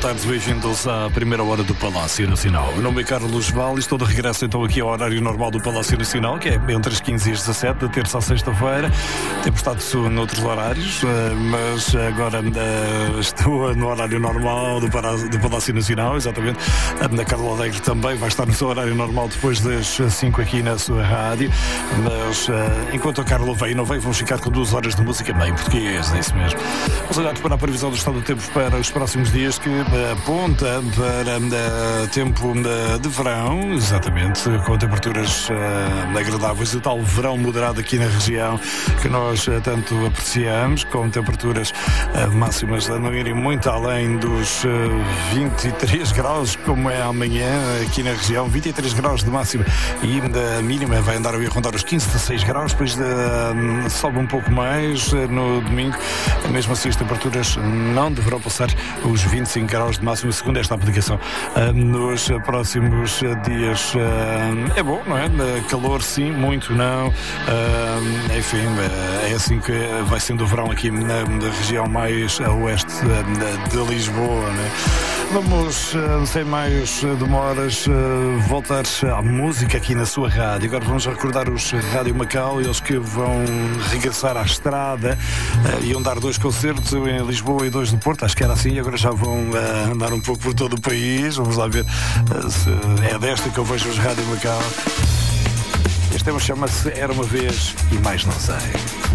tarde, bem-vindos à primeira hora do Palácio Nacional. O meu nome é Carlos Val e estou de regresso então aqui ao horário normal do Palácio Nacional, que é entre as 15 e as 17, de terça a sexta-feira. Temos estado noutros horários, mas agora estou no horário normal do Palácio Nacional, exatamente. A Carla Alegre também vai estar no seu horário normal depois das 5 aqui na sua rádio, mas enquanto a Carla vem e não vem, vamos ficar com 2 horas de música bem em português, é isso mesmo. Vamos olhar para a previsão do estado do tempo para os próximos dias, que aponta para tempo de verão, exatamente, com temperaturas agradáveis, o tal verão moderado aqui na região que nós tanto apreciamos, com temperaturas máximas a não irem muito além dos 23 graus, como é amanhã aqui na região, 23 graus de máxima, e a mínima vai andar a rondar os 15, 16 graus, depois sobe um pouco mais no domingo. Mesmo assim as temperaturas não deverão passar os 25 graus de máximo, segundo esta aplicação. Nos próximos dias é bom, não é? Calor sim, muito não. Enfim, é assim que vai sendo o verão aqui na região mais a oeste de Lisboa, né? Vamos, sem mais demoras, voltar à música aqui na sua rádio. Agora vamos recordar os Rádio Macau, eles que vão regressar à estrada. Iam dar 2 concertos, em Lisboa e 2 no Porto, acho que era assim, e agora já vão andar um pouco por todo o país. Vamos lá ver se é desta que eu vejo os Rádio Macau. Este tema chama-se Era Uma Vez e Mais Não Sei.